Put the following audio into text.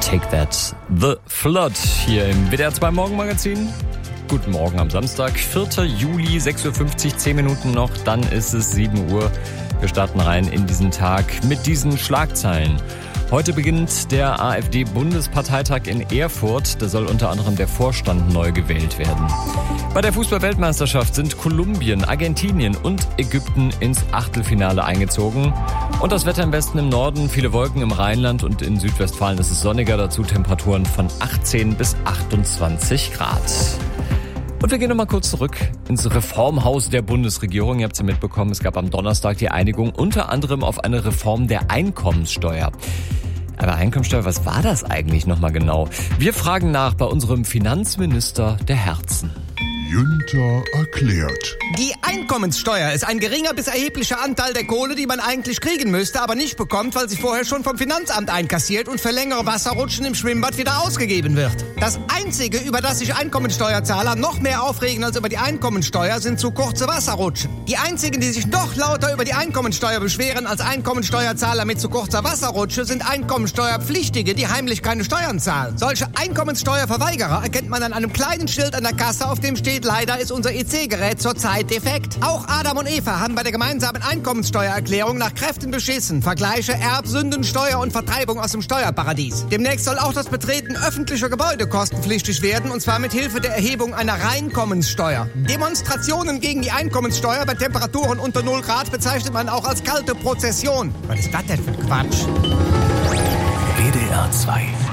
Take That, The Flood, hier im WDR 2 Morgenmagazin. Guten Morgen am Samstag, 4. Juli, 6.50 Uhr, 10 Minuten noch, dann ist es 7 Uhr. Wir starten rein in diesen Tag mit diesen Schlagzeilen. Heute beginnt der AfD-Bundesparteitag in Erfurt. Da soll unter anderem der Vorstand neu gewählt werden. Bei der Fußball-Weltmeisterschaft sind Kolumbien, Argentinien und Ägypten ins Achtelfinale eingezogen. Und das Wetter im Westen, im Norden, viele Wolken im Rheinland und in Südwestfalen ist es sonniger. Dazu Temperaturen von 18 bis 28 Grad. Und wir gehen nochmal kurz zurück ins Reformhaus der Bundesregierung. Ihr habt es ja mitbekommen, es gab am Donnerstag die Einigung unter anderem auf eine Reform der Einkommenssteuer. Aber Einkommenssteuer, was war das eigentlich nochmal genau? Wir fragen nach bei unserem Finanzminister der Herzen. Günther erklärt. Die Einkommenssteuer ist ein geringer bis erheblicher Anteil der Kohle, die man eigentlich kriegen müsste, aber nicht bekommt, weil sie vorher schon vom Finanzamt einkassiert und für längere Wasserrutschen im Schwimmbad wieder ausgegeben wird. Das Einzige, über das sich Einkommensteuerzahler noch mehr aufregen als über die Einkommensteuer, sind zu kurze Wasserrutschen. Die einzigen, die sich noch lauter über die Einkommensteuer beschweren als Einkommensteuerzahler mit zu kurzer Wasserrutsche, sind Einkommensteuerpflichtige, die heimlich keine Steuern zahlen. Solche Einkommensteuerverweigerer erkennt man an einem kleinen Schild an der Kasse, auf dem steht: Leider ist unser EC-Gerät zurzeit defekt. Auch Adam und Eva haben bei der gemeinsamen Einkommenssteuererklärung nach Kräften beschissen. Vergleiche Erbsünden, Steuer und Vertreibung aus dem Steuerparadies. Demnächst soll auch das Betreten öffentlicher Gebäude kostenpflichtig werden, und zwar mit Hilfe der Erhebung einer Reinkommenssteuer. Demonstrationen gegen die Einkommenssteuer bei Temperaturen unter 0 Grad bezeichnet man auch als kalte Prozession. Was ist das denn für Quatsch? WDR 2